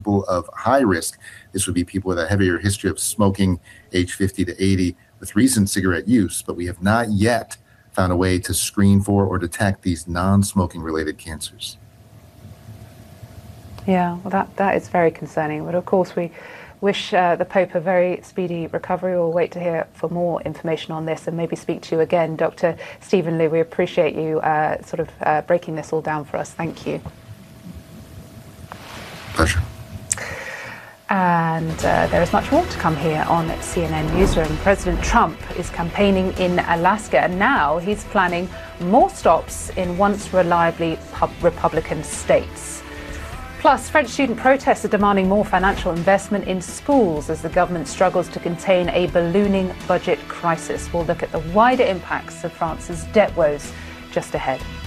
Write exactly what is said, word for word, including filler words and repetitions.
People of high risk, this would be people with a heavier history of smoking, age fifty to eighty, with recent cigarette use, but we have not yet found a way to screen for or detect these non-smoking related cancers. Yeah, well, that, that is very concerning. But of course, we wish uh, the Pope a very speedy recovery. We'll wait to hear for more information on this and maybe speak to you again. Doctor Stephen Liu, we appreciate you uh, sort of uh, breaking this all down for us. Thank you. Pleasure. And uh, there is much more to come here on C N N Newsroom. President Trump is campaigning in Alaska, and now he's planning more stops in once reliably pub- Republican states. Plus, French student protests are demanding more financial investment in schools as the government struggles to contain a ballooning budget crisis. We'll look at the wider impacts of France's debt woes just ahead.